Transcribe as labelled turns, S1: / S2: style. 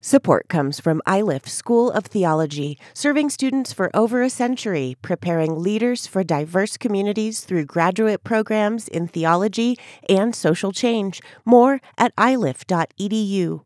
S1: Support comes from ILIF School of Theology, serving students for over a century, preparing leaders for diverse communities through graduate programs in theology and social change. More at ilif.edu.